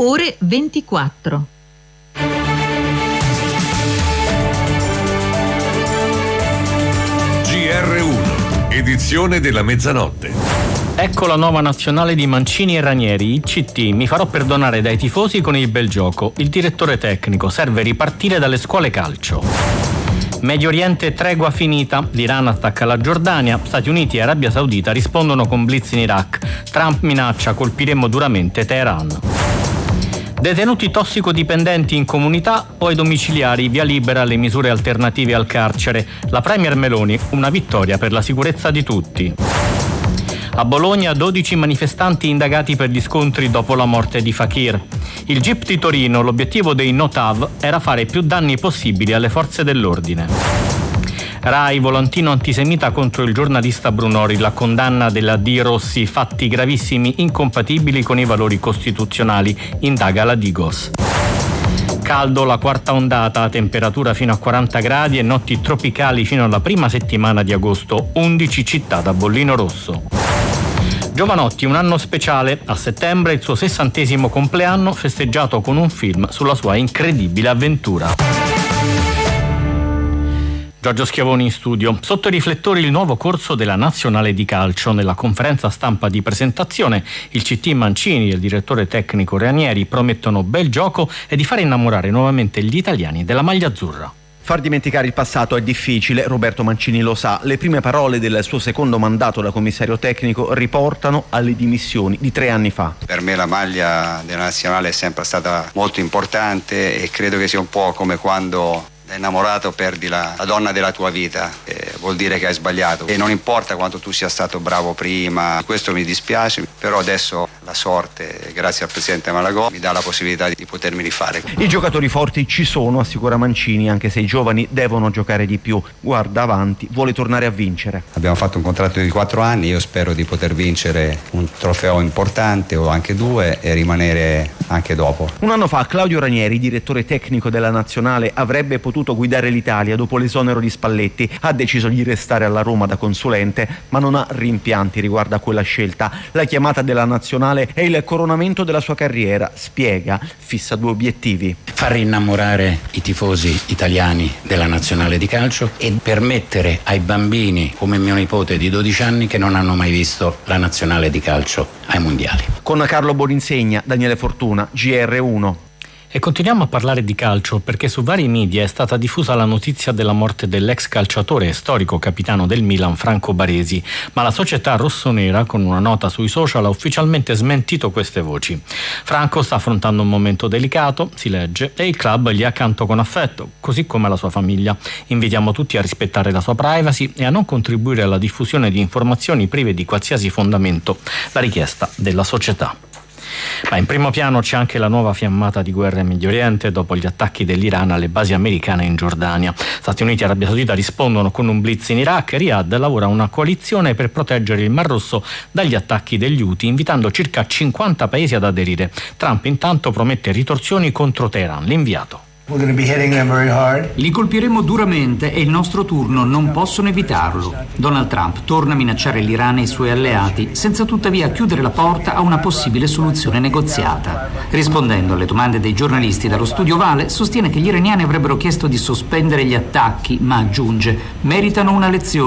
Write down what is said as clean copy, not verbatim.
ore 24. GR1, edizione della mezzanotte. Ecco la nuova nazionale di Mancini e Ranieri, il CT. Mi farò perdonare dai tifosi con il bel gioco. Il direttore tecnico: serve ripartire dalle scuole calcio. Medio Oriente, tregua finita. L'Iran attacca la Giordania. Stati Uniti e Arabia Saudita rispondono con blitz in Iraq. Trump minaccia: colpiremo duramente Teheran. Detenuti tossicodipendenti in comunità o ai domiciliari, via libera alle misure alternative al carcere. La premier Meloni: una vittoria per la sicurezza di tutti. A Bologna 12 manifestanti indagati per gli scontri dopo la morte di Fakir. Il GIP di Torino: l'obiettivo dei no-TAV era fare più danni possibili alle forze dell'ordine. Rai: volantino antisemita contro il giornalista Brunori, la condanna della D. Rossi, fatti gravissimi incompatibili con i valori costituzionali, indaga la Digos. Caldo, la quarta ondata, temperatura fino a 40 gradi e notti tropicali fino alla prima settimana di agosto, 11 città da bollino rosso. Giovanotti, un anno speciale. A settembre il suo 60° compleanno, festeggiato con un film sulla sua incredibile avventura. Giorgio Schiavoni in studio. Sotto i riflettori il nuovo corso della Nazionale di Calcio. Nella conferenza stampa di presentazione il CT Mancini e il direttore tecnico Ranieri promettono bel gioco e di fare innamorare nuovamente gli italiani della maglia azzurra. Far dimenticare il passato è difficile, Roberto Mancini lo sa. Le prime parole del suo secondo mandato da commissario tecnico riportano alle dimissioni di 3 anni fa. Per me la maglia della nazionale è sempre stata molto importante e credo che sia un po' come quando da innamorato perdi la donna della tua vita, vuol dire che hai sbagliato e non importa quanto tu sia stato bravo prima, questo mi dispiace, però adesso la sorte, grazie al presidente Malagò, mi dà la possibilità di potermi rifare. I giocatori forti ci sono, assicura Mancini, anche se i giovani devono giocare di più. Guarda avanti, vuole tornare a vincere. Abbiamo fatto un contratto di 4 anni, io spero di poter vincere un trofeo importante o anche 2 e rimanere anche dopo. Un anno fa Claudio Ranieri, direttore tecnico della nazionale, avrebbe potuto guidare l'Italia dopo l'esonero di Spalletti. Ha deciso di restare alla Roma da consulente, ma non ha rimpianti riguardo a quella scelta. La chiamata della nazionale è il coronamento della sua carriera, spiega, fissa 2 obiettivi: far innamorare i tifosi italiani della nazionale di calcio e permettere ai bambini come mio nipote di 12 anni che non hanno mai visto la nazionale di calcio ai mondiali. Con Carlo Boninsegna, Daniele Fortuna, GR1. E continuiamo a parlare di calcio perché su vari media è stata diffusa la notizia della morte dell'ex calciatore e storico capitano del Milan Franco Baresi, ma la società rossonera con una nota sui social ha ufficialmente smentito queste voci. Franco sta affrontando un momento delicato, si legge, e il club gli è accanto con affetto, così come la sua famiglia. Invitiamo tutti a rispettare la sua privacy e a non contribuire alla diffusione di informazioni prive di qualsiasi fondamento, la richiesta della società. Ma in primo piano c'è anche la nuova fiammata di guerra in Medio Oriente dopo gli attacchi dell'Iran alle basi americane in Giordania. Stati Uniti e Arabia Saudita rispondono con un blitz in Iraq e Riyadh lavora una coalizione per proteggere il Mar Rosso dagli attacchi degli Houthi, invitando circa 50 paesi ad aderire. Trump intanto promette ritorsioni contro Teheran, l'inviato. Li colpiremo duramente e il nostro turno non possono evitarlo. Donald Trump torna a minacciare l'Iran e i suoi alleati, senza tuttavia chiudere la porta a una possibile soluzione negoziata. Rispondendo alle domande dei giornalisti dallo studio Ovale, sostiene che gli iraniani avrebbero chiesto di sospendere gli attacchi, ma aggiunge: meritano una lezione